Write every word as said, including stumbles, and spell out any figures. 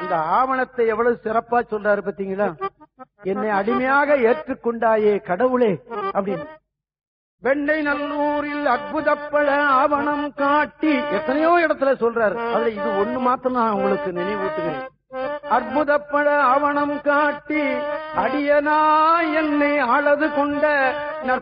அந்த ஆவணத்தை எவ்வளவு சிறப்பா சொல்றாரு பாத்தீங்களா? என்னை அடிமையாக ஏற்றுக்கொண்டாயே கடவுளே அப்படின்னு. வெண்ணை நல்லூரில் அற்புதப்பட ஆவணம் காட்டி எத்தனையோ இடத்துல சொல்றாரு. அதுல இது ஒண்ணு மாத்திரம் நான் உங்களுக்கு நினைவூட்டுகிறேன். அற்புதப்பட ஆவணம் காட்டி அடியனா என்னை ஆளது கொண்ட